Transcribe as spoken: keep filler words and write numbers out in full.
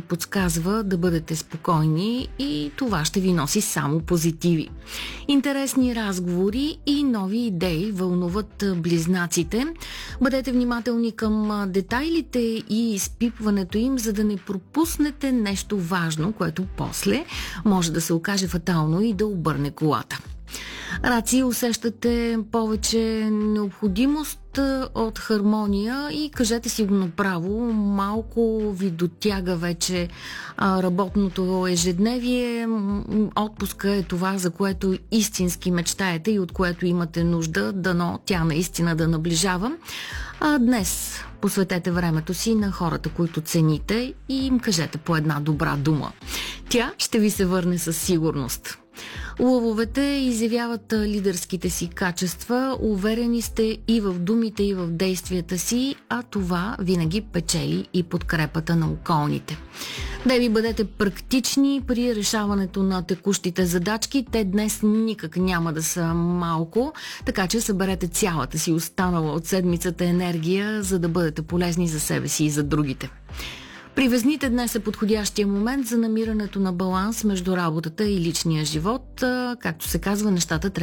подсказва да бъдете спокойни и това ще ви носи само позитиви. Интересни разговори и нови идеи вълнуват близнаците. Бъдете внимателни към детайлите и изпипването им, за да не пропуснете нещо важно, което после може да се окаже фатално и да обърне колата. Раци, усещате повече необходимост от хармония и кажете си го направо, малко ви дотяга вече а, работното ежедневие. Отпуска е това, за което истински мечтаете и от което имате нужда, дано тя наистина да наближава. А днес посветете времето си на хората, които цените, и им кажете по една добра дума. Тя ще ви се върне със сигурност. Лъвовете изявяват лидерските си качества, уверени сте и в думите, и в действията си, а това винаги печели и подкрепата на околните. Деви, бъдете практични при решаването на текущите задачки. Те днес никак няма да са малко, така че съберете цялата си останала от седмицата енергия, за да бъдете полезни за себе си и за другите. При Везните днес е подходящия момент за намирането на баланс между работата и личния живот. Както се казва, нещата трябва